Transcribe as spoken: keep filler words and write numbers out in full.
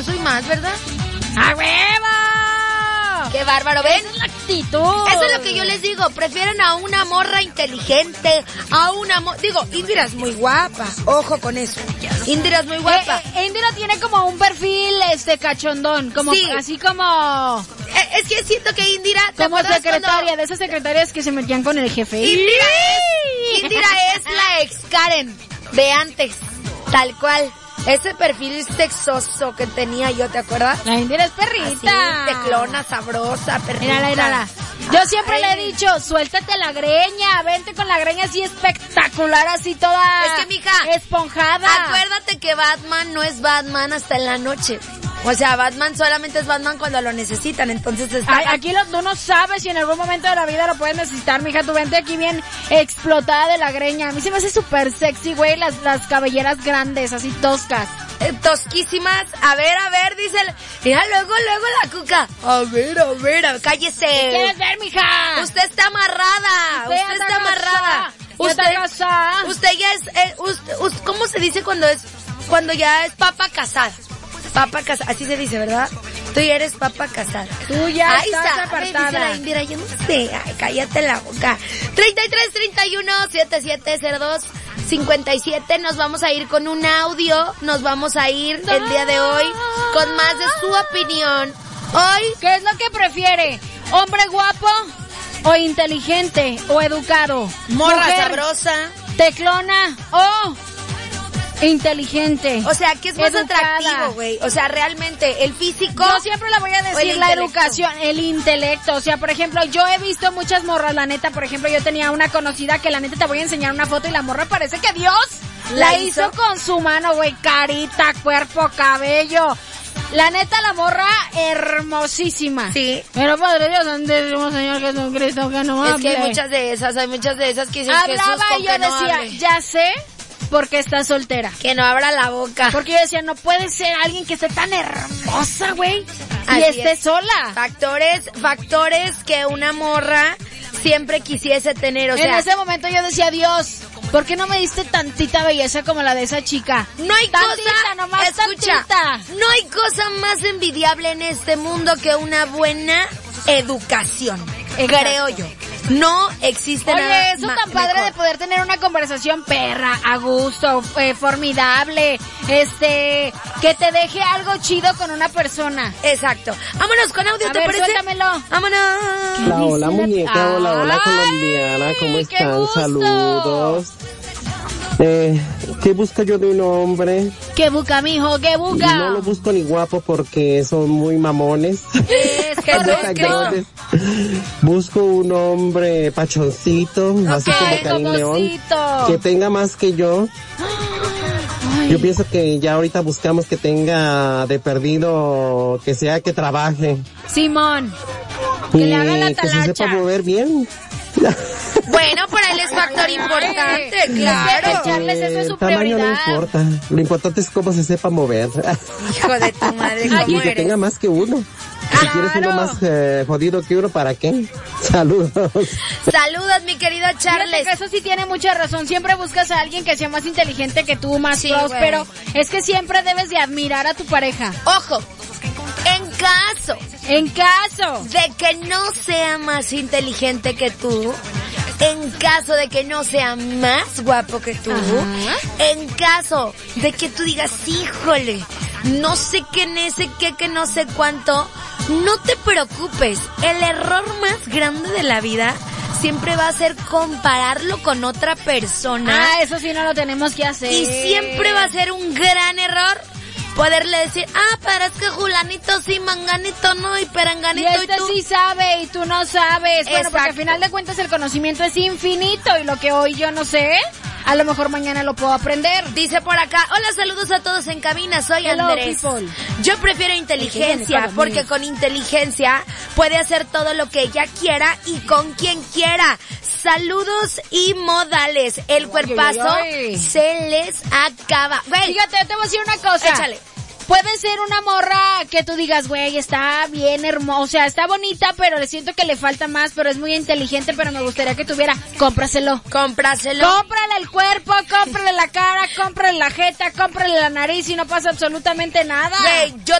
yo soy más, ¿verdad? ¡A huevo! ¡Qué bárbaro! ¿Ven? Esa es la actitud. Eso es lo que yo les digo. Prefieren a una morra inteligente, a una morra... Digo, Indira es muy guapa. Ojo con eso. Indira es muy guapa. Eh, eh, Indira tiene como un perfil este cachondón. Como, sí. Así como... Eh, es que siento que Indira... Como secretaria, cuando... de esas secretarias que se metían con el jefe. Indira es, Indira es la ex Karen de antes. Tal cual. Ese perfil sexoso que tenía yo, ¿te acuerdas? La Indira es perrita. Así, teclona, sabrosa, perrita. Mírala, mírala. Yo siempre Ay. le he dicho, suéltate la greña, vente con la greña así espectacular, así toda es que, mija, esponjada. Acuérdate que Batman no es Batman hasta en la noche. O sea, Batman solamente es Batman cuando lo necesitan, entonces está... Ay, aquí lo, tú no sabes si en algún momento de la vida lo puedes necesitar, mija. Tú vente aquí bien explotada de la greña. A mí se me hace súper sexy, güey, las, las cabelleras grandes, así toscas. Eh, tosquísimas. A ver, a ver, dice el... Mira, luego, luego la cuca. A ver, a ver, a... cállese. ¿Qué quieres ver, mija? Usted está amarrada. Usted, usted está amarrada. Usted, usted ya es... Eh, usted, usted, ¿cómo se dice cuando es... Cuando ya es papa casada? Papa casada, así se dice, ¿verdad? Tú ya eres papa casada. Tú ya Ahí estás está. apartada. Ay, dice la Indira, yo no sé. Ay, cállate la boca. treinta y tres, treinta y uno, setenta y siete, cero dos, cincuenta y siete. Nos vamos a ir con un audio. Nos vamos a ir el día de hoy con más de su opinión. Hoy, ¿qué es lo que prefiere? ¿Hombre guapo o inteligente o educado? Morra Mujer sabrosa, teclona o... inteligente. O sea, ¿qué es más educada. atractivo, güey? O sea, realmente, el físico... Yo siempre le voy a decir la educación, el intelecto. O sea, por ejemplo, yo he visto muchas morras, la neta, por ejemplo, yo tenía una conocida que la neta te voy a enseñar una foto y la morra parece que Dios la, la hizo? hizo con su mano, güey. Carita, cuerpo, cabello. La neta, la morra, hermosísima. Sí. Pero Padre Dios, santísimo Señor Jesucristo, que no hable. Es que hay muchas de esas, hay muchas de esas que dicen Hablaba Jesús con y yo que no decía, hable. ya sé... porque está soltera. Que no abra la boca. Porque yo decía, no puede ser alguien que esté tan hermosa, güey, y esté es. sola. Factores, factores que una morra siempre quisiese tener, o en sea. En ese momento yo decía, Dios, ¿por qué no me diste tantita belleza como la de esa chica? No hay tantita, cosa, nomás escucha, tantita. No hay cosa más envidiable en este mundo que una buena educación. Exacto. Creo yo. No existe Oye, nada eso ma- tan padre mejor. de poder tener una conversación perra, a gusto, eh, formidable, este, que te deje algo chido con una persona. Exacto. Vámonos con audio, a ¿te ver, parece? Suéltamelo. Vámonos. Hola, hola muñeca, hola, hola colombiana, ¿cómo Ay, están? Saludos. Eh, ¿qué busco yo de un hombre? ¿Qué busca, mijo? ¿Qué busca? No lo busco ni guapo porque son muy mamones. Es Grandes. Busco un hombre pachoncito, okay, así como Karim León, que tenga más que yo. Ay. Yo pienso que ya ahorita buscamos que tenga de perdido, que sea que trabaje. Simón, que y le haga la que se talacha. sepa mover bien. Bueno, para él es factor importante, claro. Es que Charles, eso es su El tamaño prioridad. no importa, lo importante es cómo se sepa mover. Hijo de tu madre, ¿cómo Y que eres? tenga más que uno. Si Claro. quieres uno más eh, jodido que uno, ¿para qué? Saludos. Saludos, mi querido Charles. Fíjate que eso sí tiene mucha razón. Siempre buscas a alguien que sea más inteligente que tú, más Sí, próspero. güey. Es que siempre debes de admirar a tu pareja. Ojo, en caso En caso. de que no sea más inteligente que tú, en caso de que no sea más guapo que tú, Ajá. en caso de que tú digas, híjole, no sé qué, no sé qué, que no sé cuánto, no te preocupes. El error más grande de la vida siempre va a ser compararlo con otra persona. Ah, eso sí no lo tenemos que hacer. Y siempre va a ser un gran error poderle decir, ah, pero es que Julanito sí, Manganito no, y Peranganito Y y, este tú. sí sabe y tú no sabes. Bueno, porque al Exacto. final de cuentas el conocimiento es infinito y lo que hoy yo no sé, a lo mejor mañana lo puedo aprender. Dice por acá, hola, saludos a todos en cabina, soy Hello, Andrés. people. Yo prefiero inteligencia, todos, porque amigos. con inteligencia puede hacer todo lo que ella quiera y con quien quiera. Saludos y modales. El cuerpazo ay, ay. se les acaba. Güey, Fíjate, te voy a decir una cosa. échale. Puede ser una morra que tú digas, güey, está bien hermosa, o sea, está bonita, pero le siento que le falta más, pero es muy inteligente, pero me gustaría que tuviera, cómpraselo. Cómpraselo. Cómprale el cuerpo, cómprale la cara, cómprale la jeta, cómprale la nariz y no pasa absolutamente nada. Güey, yo